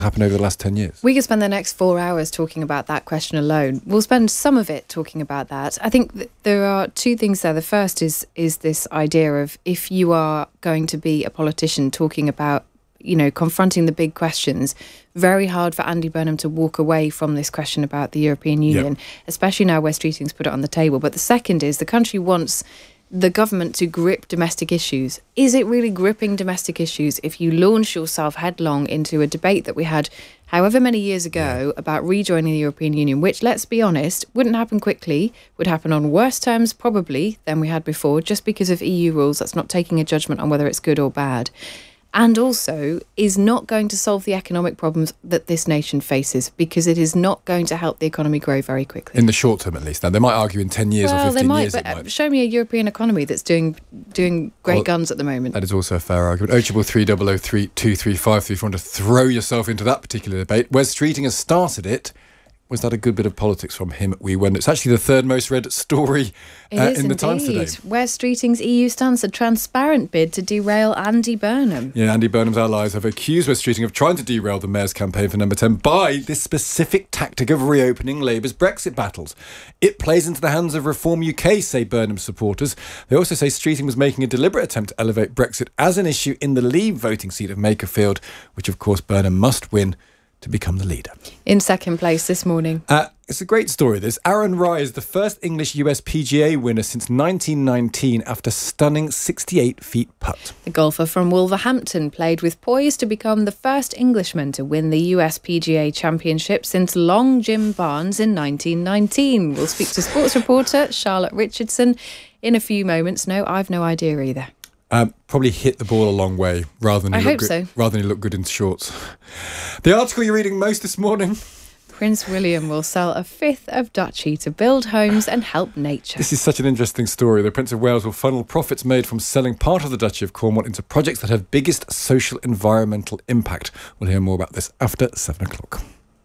happened over the last 10 years? We could spend the next 4 hours talking about that question alone. We'll spend some of it talking about that. I think there are two things there. The first is this idea of, if you are going to be a politician talking about, confronting the big questions, very hard for Andy Burnham to walk away from this question about the European Union, especially now Wes Streeting's put it on the table. But the second is, the country wants the government to grip domestic issues. Is it really gripping domestic issues if you launch yourself headlong into a debate that we had however many years ago about rejoining the European Union, which, let's be honest, wouldn't happen quickly, would happen on worse terms probably than we had before, just because of EU rules? That's not taking a judgment on whether it's good or bad. And also is not going to solve the economic problems that this nation faces, because it is not going to help the economy grow very quickly. In the short term, at least. Now, they might argue in 10 years or 15 they might, years. But show me a European economy that's doing great guns at the moment. That is also a fair argument. 0330 2353 if you want to throw yourself into that particular debate. Wes Streeting has started it. Was that a good bit of politics from him? We went. It's actually the third most read story in the Times today. Wes Streeting's EU stance, a transparent bid to derail Andy Burnham. Yeah, Andy Burnham's allies have accused Wes Streeting of trying to derail the Mayor's campaign for number 10 by this specific tactic of reopening Labour's Brexit battles. It plays into the hands of Reform UK, say Burnham's supporters. They also say Streeting was making a deliberate attempt to elevate Brexit as an issue in the Leave voting seat of Makerfield, which of course Burnham must win to become the leader. In second place this morning. It's a great story, this. Aaron Rai is the first English-US PGA winner since 1919 after stunning 68 feet putt. The golfer from Wolverhampton played with poise to become the first Englishman to win the US PGA Championship since Long Jim Barnes in 1919. We'll speak to sports reporter Charlotte Richardson in a few moments. No, I've no idea either. Probably hit the ball a long way rather than he look good in shorts. The article you're reading most this morning. Prince William will sell a fifth of duchy to build homes and help nature. This is such an interesting story. The Prince of Wales will funnel profits made from selling part of the Duchy of Cornwall into projects that have biggest social environmental impact. We'll hear more about this after 7 o'clock.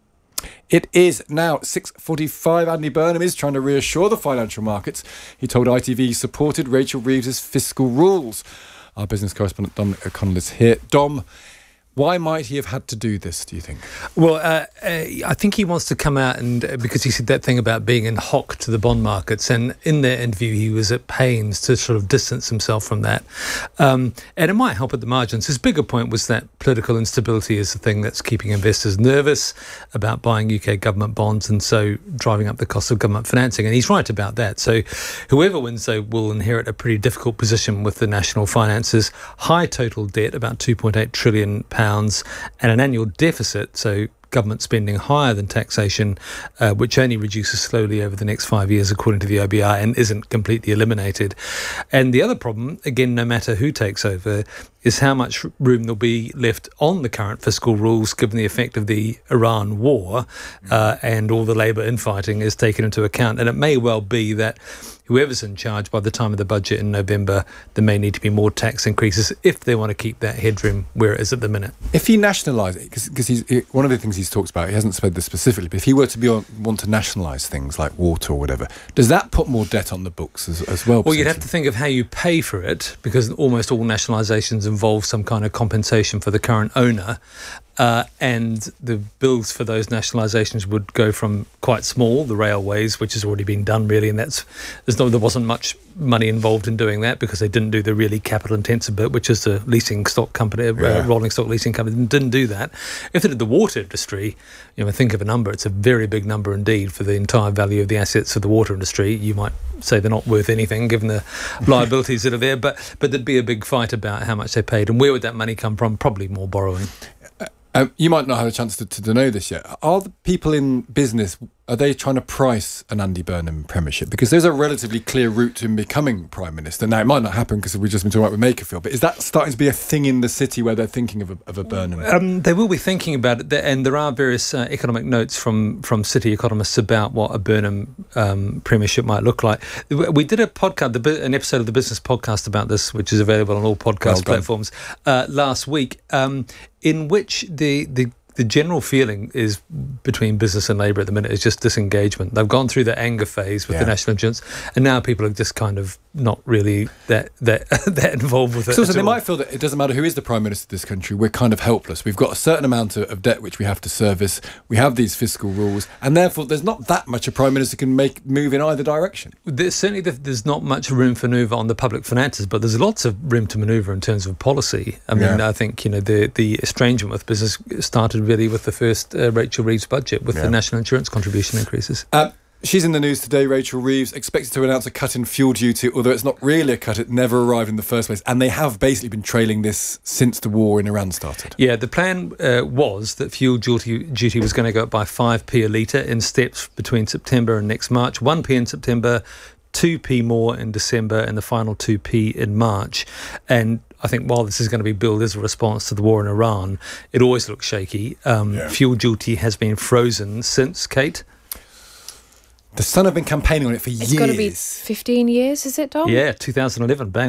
It is now 6:45. Andy Burnham is trying to reassure the financial markets. He told ITV he supported Rachel Reeves' fiscal rules. Our business correspondent Dominic O'Connell is here. Dom, why might he have had to do this, do you think? Well, I think he wants to come out and because he said that thing about being in hock to the bond markets, and in their interview he was at pains to sort of distance himself from that. And it might help at the margins. His bigger point was that political instability is the thing that's keeping investors nervous about buying UK government bonds, and so driving up the cost of government financing. And he's right about that. So whoever wins, though, will inherit a pretty difficult position with the national finances. High total debt, about £2.8 trillion, and an annual deficit, so government spending higher than taxation, which only reduces slowly over the next 5 years, according to the OBR, and isn't completely eliminated. And the other problem, again, no matter who takes over, is how much room there'll be left on the current fiscal rules, given the effect of the Iran war and all the Labour infighting is taken into account. And it may well be that whoever's in charge by the time of the budget in November, there may need to be more tax increases if they want to keep that headroom where it is at the minute. If he nationalise it, because one of the things he's talked about, he hasn't said this specifically, but if he were to want to nationalise things like water or whatever, does that put more debt on the books as well? Well, you'd have to think of how you pay for it, because almost all nationalisations involve some kind of compensation for the current owner. And the bills for those nationalisations would go from quite small, the railways, which has already been done really, and there wasn't much money involved in doing that because they didn't do the really capital intensive bit, which is the leasing stock company, rolling stock leasing company, didn't do that. If they did the water industry, think of a number, it's a very big number indeed for the entire value of the assets of the water industry. You might say they're not worth anything given the liabilities that are there, but there'd be a big fight about how much they paid, and where would that money come from? Probably more borrowing. You might not have a chance to know this yet. Are the people in business, are they trying to price an Andy Burnham premiership? Because there's a relatively clear route to him becoming Prime Minister. Now, it might not happen because we've just been talking about with Makerfield, but is that starting to be a thing in the city where they're thinking of a Burnham? They will be thinking about it, and there are various economic notes from city economists about what a Burnham premiership might look like. We did a podcast, an episode of the Business Podcast about this, which is available on all podcast platforms, last week, in which the general feeling is between business and Labour at the minute is just disengagement. They've gone through the anger phase with the National Insurance, and now people are just kind of not really that involved with it. So they might feel that it doesn't matter who is the Prime Minister of this country, we're kind of helpless. We've got a certain amount of debt which we have to service. We have these fiscal rules, and therefore there's not that much a Prime Minister can move in either direction. There's not much room for manoeuvre on the public finances, but there's lots of room to manoeuvre in terms of policy. I mean, I think the estrangement with business started really with the first Rachel Reeves budget with the national insurance contribution increases. She's in the news today, Rachel Reeves, expected to announce a cut in fuel duty, although it's not really a cut, it never arrived in the first place. And they have basically been trailing this since the war in Iran started. Yeah, the plan was that fuel duty was going to go up by 5p a litre in steps between September and next March. 1p in September, 2p more in December, and the final 2p in March. And I think while this is going to be billed as a response to the war in Iran, it always looks shaky. Fuel duty has been frozen since, Kate? The Sun have been campaigning on it for years. It's got to be 15 years, is it, Dom? Yeah, 2011, bang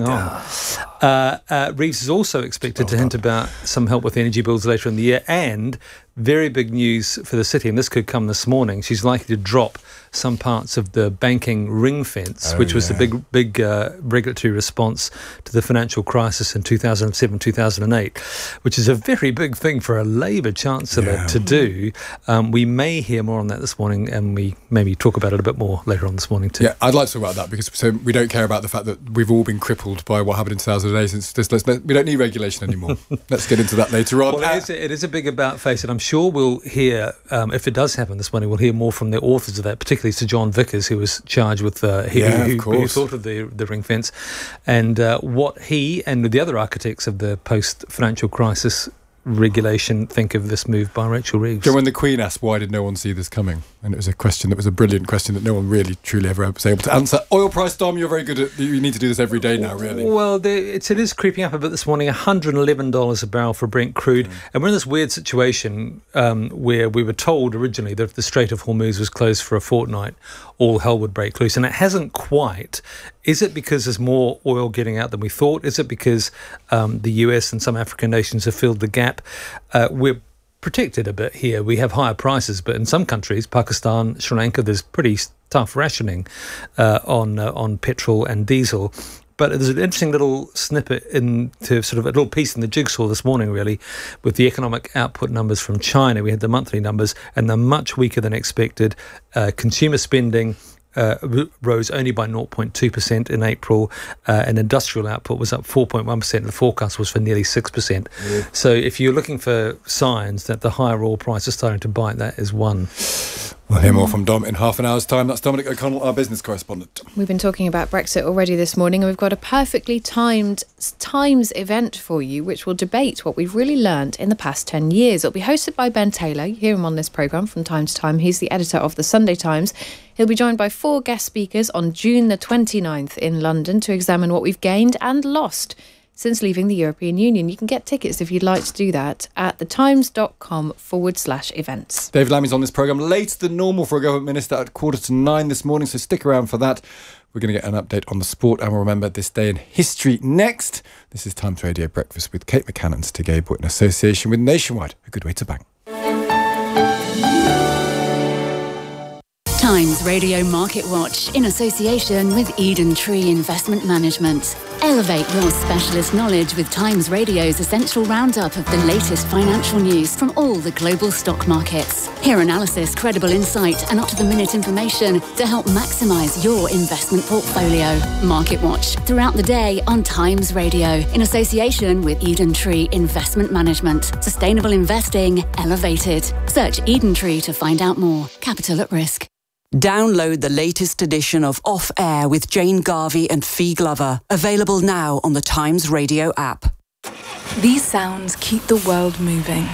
on. Reeves is also expected to hint about some help with energy bills later in the year, and very big news for the city, and this could come this morning, she's likely to drop some parts of the banking ring fence, which was the big regulatory response to the financial crisis in 2007-2008, which is a very big thing for a Labour Chancellor to do. We may hear more on that this morning, and we maybe talk about it a bit more later on this morning too. Yeah, I'd like to talk about that, because we don't care about the fact that we've all been crippled by what happened in 2008. We don't need regulation anymore. Let's get into that later on. Well, it is a big about face, and I'm sure we'll hear, if it does happen this morning, we'll hear more from the authors of that, particularly Sir John Vickers, who was charged with who thought of the ring fence, and what he and the other architects of the post-financial crisis regulation think of this move by Rachel Reeves. When the Queen asked why did no one see this coming, and it was a question that was a brilliant question that no one really truly ever was able to answer. Oil price, Dom, you're very good at, you need to do this every day now, really. Well, it is creeping up a bit this morning. $111 a barrel for Brent crude, and we're in this weird situation where we were told originally that if the Strait of Hormuz was closed for a fortnight, all hell would break loose, and it hasn't quite. Is it because there's more oil getting out than we thought? Is it because the US and some African nations have filled the gap? We're protected a bit here. We have higher prices, but in some countries, Pakistan, Sri Lanka, there's pretty tough rationing on petrol and diesel. But there's an interesting little snippet into sort of a little piece in the jigsaw this morning, really, with the economic output numbers from China. We had the monthly numbers, and they're much weaker than expected. Consumer spending rose only by 0.2% in April, and industrial output was up 4.1%. The forecast was for nearly 6%. So if you're looking for signs that the higher oil price is starting to bite, that is one. We'll hear more from Dom in half an hour's time. That's Dominic O'Connell, our business correspondent. We've been talking about Brexit already this morning, and we've got a perfectly timed Times event for you, which will debate what we've really learned in the past 10 years. It'll be hosted by Ben Taylor. You hear him on this programme from time to time. He's the editor of the Sunday Times. He'll be joined by 4 guest speakers on June the 29th in London to examine what we've gained and lost since leaving the European Union. You can get tickets if you'd like to do that at thetimes.com/events. Dave Lammy's on this programme later than normal for a government minister at 8:45 this morning, so stick around for that. We're going to get an update on the sport, and we'll remember this day in history next. This is Times Radio Breakfast with Kate McCann and Stig Abel in association with Nationwide, a good way to bang. Times Radio Market Watch in association with Eden Tree Investment Management. Elevate your specialist knowledge with Times Radio's essential roundup of the latest financial news from all the global stock markets. Hear analysis, credible insight and up-to-the-minute information to help maximise your investment portfolio. Market Watch throughout the day on Times Radio in association with Eden Tree Investment Management. Sustainable investing elevated. Search Eden Tree to find out more. Capital at risk. Download the latest edition of Off Air with Jane Garvey and Fee Glover. Available now on the Times Radio app. These sounds keep the world moving.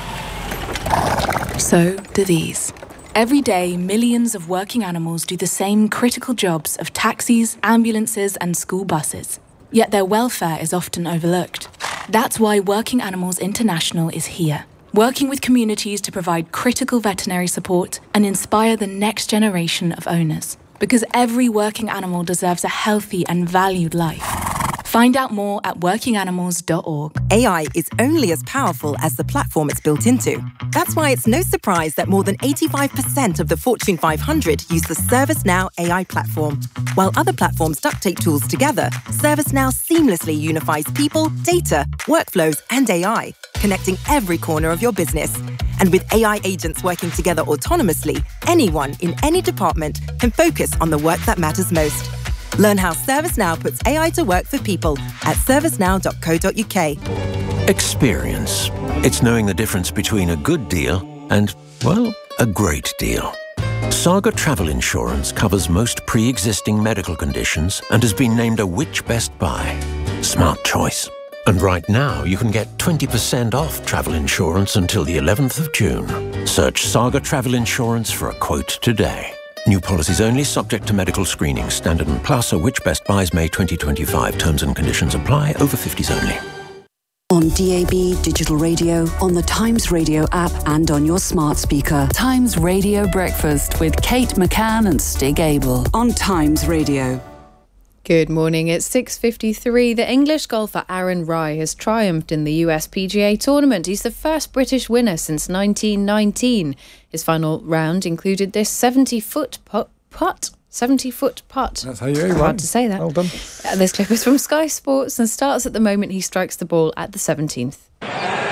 So do these. Every day, millions of working animals do the same critical jobs of taxis, ambulances, and school buses. Yet their welfare is often overlooked. That's why Working Animals International is here, working with communities to provide critical veterinary support and inspire the next generation of owners. Because every working animal deserves a healthy and valued life. Find out more at workinganimals.org. AI is only as powerful as the platform it's built into. That's why it's no surprise that more than 85% of the Fortune 500 use the ServiceNow AI platform. While other platforms duct tape tools together, ServiceNow seamlessly unifies people, data, workflows, and AI, connecting every corner of your business. And with AI agents working together autonomously, anyone in any department can focus on the work that matters most. Learn how ServiceNow puts AI to work for people at servicenow.co.uk. Experience. It's knowing the difference between a good deal and, well, a great deal. Saga Travel Insurance covers most pre-existing medical conditions and has been named a Which Best Buy. Smart choice. And right now, you can get 20% off travel insurance until the 11th of June. Search Saga Travel Insurance for a quote today. New policies only, subject to medical screening. Standard and Plus are Which Best Buys May 2025. Terms and conditions apply. Over 50s only. On DAB, digital radio, on the Times Radio app and on your smart speaker. Times Radio Breakfast with Kate McCann and Stig Abel. On Times Radio. Good morning, it's 6:53. The English golfer Aaron Rai has triumphed in the US PGA tournament. He's the first British winner since 1919. His final round included this 70-foot putt. 70-foot putt. That's how you aim, hard to say that. Well done. This clip is from Sky Sports and starts at the moment he strikes the ball at the 17th. Oh,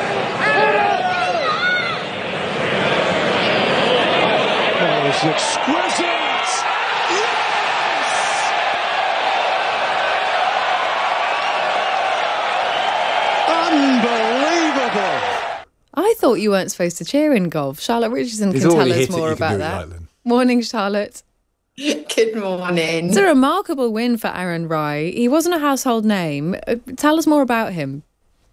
it's exquisite! I thought you weren't supposed to cheer in golf. Charlotte Richardson can tell us more about that. Morning, Charlotte. Good morning. It's a remarkable win for Aaron Rai. He wasn't a household name. Tell us more about him.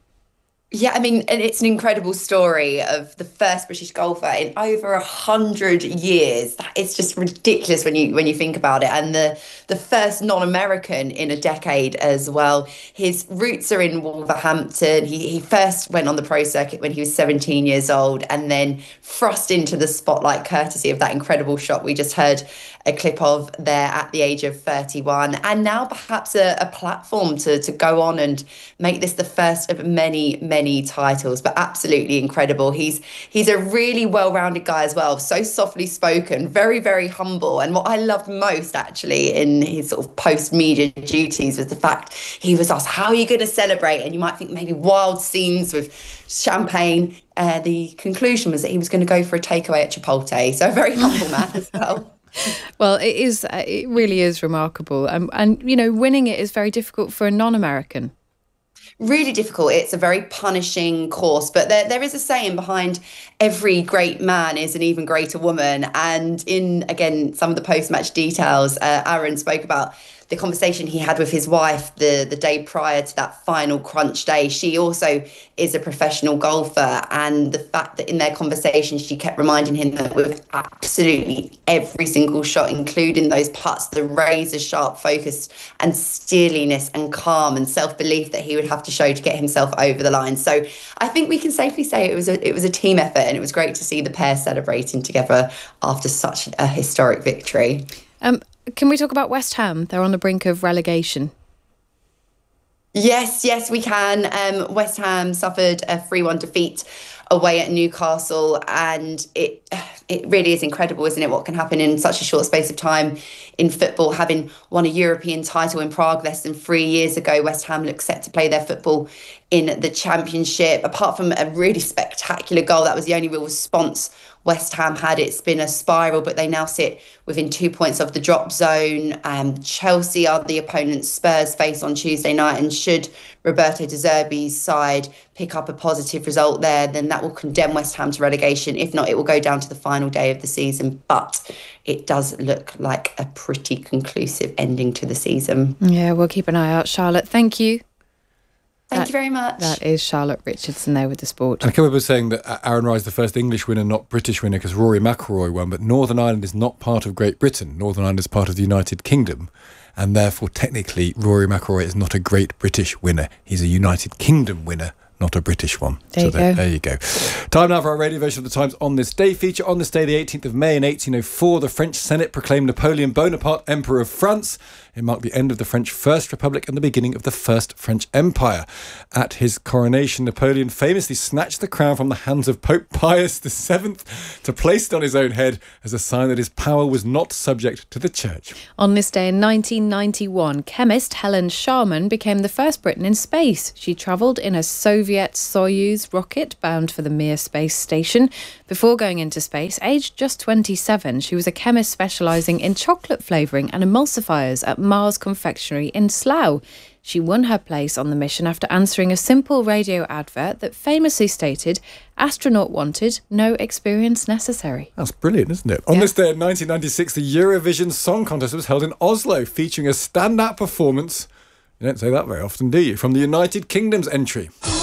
Yeah, I mean, and it's an incredible story of the first British golfer in over 100 years. It's just ridiculous when you think about it. And the first non-American in a decade as well. His roots are in Wolverhampton. He first went on the pro circuit when he was 17 years old and then thrust into the spotlight courtesy of that incredible shot we just heard a clip of there at the age of 31. And now perhaps a platform to go on and make this the first of many titles, but absolutely incredible. He's a really well-rounded guy as well, so softly spoken, very humble. And what I loved most actually in his sort of post-media duties was the fact he was asked, how are you going to celebrate? And you might think maybe wild scenes with champagne. The conclusion was that he was going to go for a takeaway at Chipotle. So a very humble man as well. Well, it really is remarkable. And you know, winning it is very difficult for a non-American. Really difficult. It's a very punishing course, but there is a saying behind every great man is an even greater woman. And in, again, some of the post-match details, Aaron spoke about the conversation he had with his wife the day prior to that final crunch day. She also is a professional golfer, and the fact that in their conversation she kept reminding him that with absolutely every single shot, including those putts, the razor sharp focus and steeliness and calm and self-belief that he would have to show to get himself over the line. So I think we can safely say it was a team effort, and it was great to see the pair celebrating together after such a historic victory. Can we talk about West Ham? They're on the brink of relegation. Yes, we can. West Ham suffered a 3-1 defeat away at Newcastle, and it really is incredible, isn't it, what can happen in such a short space of time in football. Having won a European title in Prague less than 3 years ago, West Ham look set to play their football in the Championship. Apart from a really spectacular goal, that was the only real response West Ham had. It's been a spiral, but they now sit within 2 points of the drop zone. Chelsea are the opponent Spurs face on Tuesday night, and should Roberto De Zerbi's side pick up a positive result there, then that will condemn West Ham to relegation. If not, it will go down to the final day of the season. But it does look like a pretty conclusive ending to the season. Yeah, we'll keep an eye out. Charlotte, thank you. Thank you very much. That is Charlotte Richardson there with the sport. And I remember saying that Aaron Rai is the first English winner, not British winner, because Rory McIlroy won. But Northern Ireland is not part of Great Britain. Northern Ireland is part of the United Kingdom. And therefore, technically, Rory McIlroy is not a Great British winner. He's a United Kingdom winner, not a British one. There you go. Time now for our radio version of the Times On This Day feature. On this day, the 18th of May in 1804, the French Senate proclaimed Napoleon Bonaparte Emperor of France. It marked the end of the French First Republic and the beginning of the First French Empire. At his coronation, Napoleon famously snatched the crown from the hands of Pope Pius VII to place it on his own head as a sign that his power was not subject to the church. On this day in 1991, chemist Helen Sharman became the first Briton in space. She travelled in a Soviet Soyuz rocket bound for the Mir space station. Before going into space, aged just 27, she was a chemist specialising in chocolate flavouring and emulsifiers at Mars Confectionery in Slough. She won her place on the mission after answering a simple radio advert that famously stated, "Astronaut wanted, no experience necessary." That's brilliant, isn't it? On this day in 1996, the Eurovision Song Contest was held in Oslo, featuring a standout performance. You don't say that very often, do you? From the United Kingdom's entry.